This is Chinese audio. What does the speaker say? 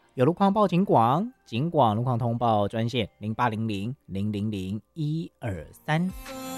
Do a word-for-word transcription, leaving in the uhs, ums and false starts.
有路况报警广，警广路况通报专线零八零零零零零一二三。